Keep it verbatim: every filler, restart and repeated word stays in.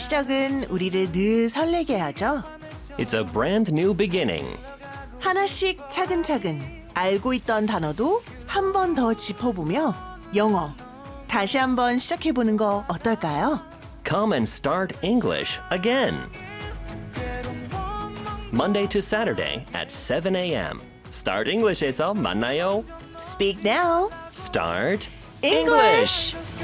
시작은 우리를 늘 설레게 하죠. It's a brand new beginning. 하나씩 차근차근 알고 있던 단어도 한 번 더 짚어보며 영어 다시 한번 시작해보는 거 어떨까요? Come and start English again. Monday to Saturday at seven a.m. Start English에서 만나요. Speak now. Start English.